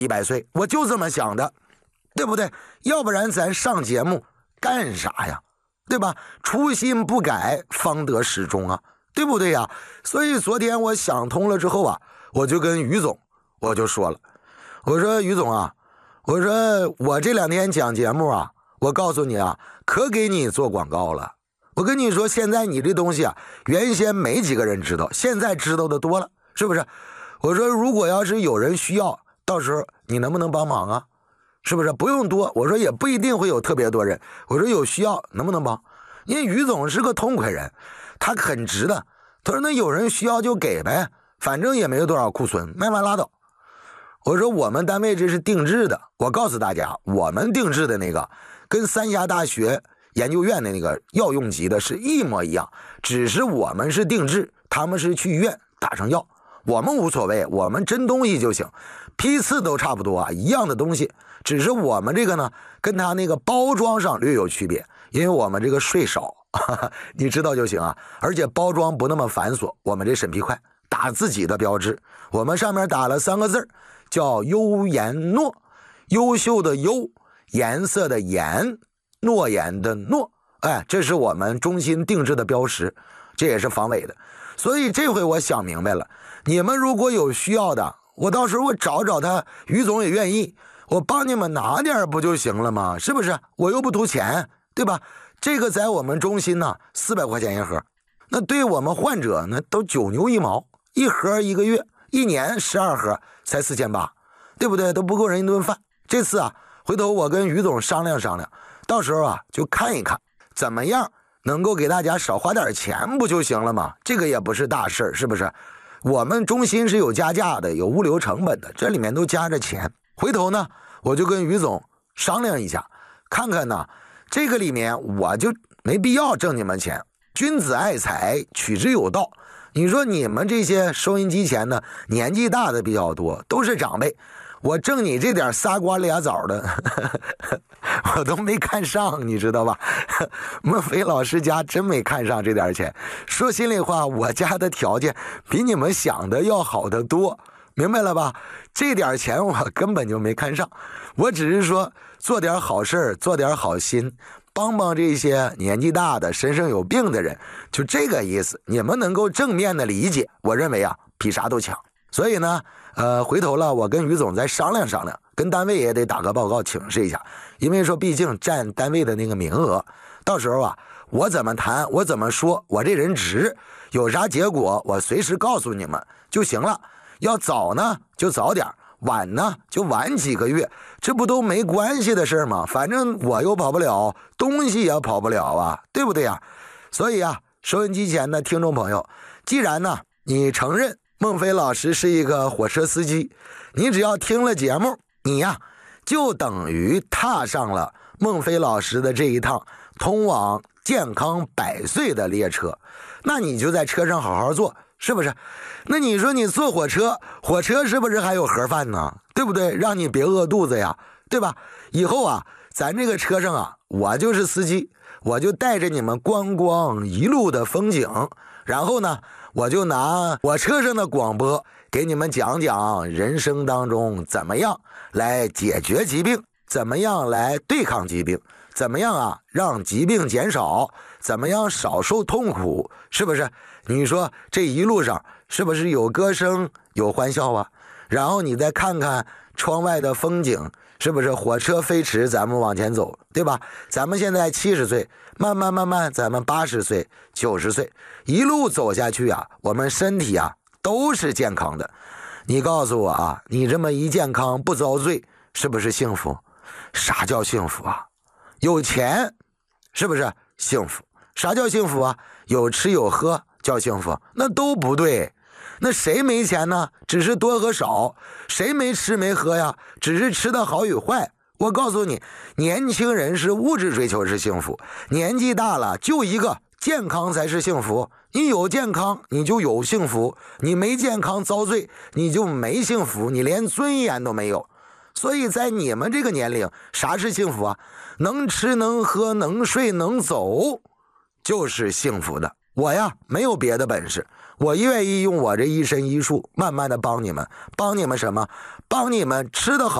100岁，我就这么想的，对不对？要不然咱上节目干啥呀？对吧？初心不改，方得始终啊，对不对呀？所以昨天我想通了之后啊，我就跟于总我就说了，我说于总啊，我说我这2天讲节目啊，我告诉你啊，可给你做广告了。我跟你说，现在你这东西啊，原先没几个人知道，现在知道的多了，是不是？我说如果要是有人需要，到时候你能不能帮忙啊？是不是？不用多，我说也不一定会有特别多人，我说有需要能不能帮？因为于总是个痛快人，他很直的，他说那有人需要就给呗，反正也没有多少库存，卖完拉倒。我说我们单位这是定制的，我告诉大家，我们定制的那个跟三峡大学研究院的那个药用级的是一模一样，只是我们是定制，他们是去医院打上药，我们无所谓，我们真东西就行，批次都差不多啊，一样的东西，只是我们这个呢跟他那个包装上略有区别，因为我们这个税少你知道就行啊，而且包装不那么繁琐，我们这审批快，打自己的标志，我们上面打了3个字叫优颜诺，优秀的优，颜色的颜，诺言的诺，哎，这是我们中心定制的标识，这也是防伪的。所以这回我想明白了，你们如果有需要的，我到时候我找找他，于总也愿意，我帮你们拿点不就行了吗？是不是？我又不图钱，对吧？这个在我们中心呢，400块钱一盒，那对我们患者呢都9牛1毛，一盒1个月，1年12盒才4800，对不对？都不够人一顿饭。这次啊，回头我跟于总商量商量，到时候啊就看一看怎么样能够给大家少花点钱不就行了吗？这个也不是大事，是不是？我们中心是有加价的，有物流成本的，这里面都加着钱。回头呢我就跟于总商量一下，看看呢这个里面我就没必要挣你们钱，君子爱财，取之有道。你说你们这些收音机前的年纪大的比较多，都是长辈，我挣你这点仨瓜俩枣的我都没看上，你知道吧？孟非老师家真没看上这点钱，说心里话，我家的条件比你们想的要好得多，明白了吧？这点钱我根本就没看上，我只是说做点好事，做点好心，帮帮这些年纪大的身上有病的人，就这个意思。你们能够正面的理解，我认为啊比啥都强。所以呢回头了我跟于总再商量商量，跟单位也得打个报告请示一下，因为说毕竟占单位的那个名额，到时候啊我怎么谈，我怎么说，我这人直，有啥结果我随时告诉你们就行了。要早呢就早点，晚呢就晚几个月，这不都没关系的事吗？反正我又跑不了，东西也跑不了啊，对不对啊？所以啊，收音机前的听众朋友，既然呢你承认孟非老师是一个火车司机，你只要听了节目，你呀就等于踏上了孟非老师的这一趟通往健康100岁的列车，那你就在车上好好坐，是不是？那你说你坐火车，火车是不是还有盒饭呢？对不对？让你别饿肚子呀，对吧？以后啊咱这个车上啊，我就是司机，我就带着你们观光一路的风景，然后呢我就拿我车上的广播给你们讲讲人生当中怎么样来解决疾病，怎么样来对抗疾病，怎么样啊让疾病减少，怎么样少受痛苦，是不是？你说这一路上是不是有歌声有欢笑啊？然后你再看看窗外的风景，是不是火车飞驰，咱们往前走，对吧？咱们现在70岁，慢慢咱们80岁90岁，一路走下去啊，我们身体啊都是健康的。你告诉我啊，你这么一健康不遭罪，是不是幸福？啥叫幸福啊？有钱是不是幸福？啥叫幸福啊？有吃有喝叫幸福？那都不对。那谁没钱呢？只是多和少。谁没吃没喝呀？只是吃的好与坏。我告诉你，年轻人是物质追求是幸福，年纪大了就一个健康才是幸福。你有健康你就有幸福，你没健康遭罪你就没幸福，你连尊严都没有。所以在你们这个年龄，啥是幸福啊？能吃能喝能睡能走就是幸福的。我呀没有别的本事， 我愿意用我这一身医术，慢慢的帮你们什么？帮你们吃得好。